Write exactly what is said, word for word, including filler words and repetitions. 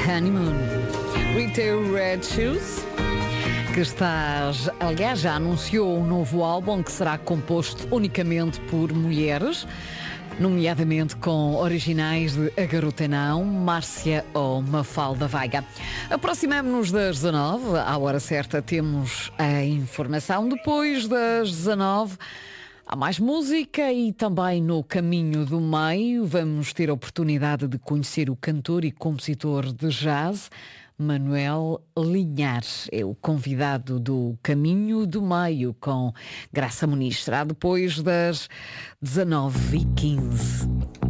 Honeymoon. Rita Red Shoes, que está, aliás, já anunciou um novo álbum que será composto unicamente por mulheres, nomeadamente com originais de A Garota Não, Márcia ou Mafalda Veiga. Aproximamos-nos das dezanove, à hora certa temos a informação. Depois das dezanove há mais música e também no caminho do meio vamos ter a oportunidade de conhecer o cantor e compositor de jazz Manuel Linhares. É o convidado do Caminho do Meio com Graça Muniz. Será depois das dezanove e quinze.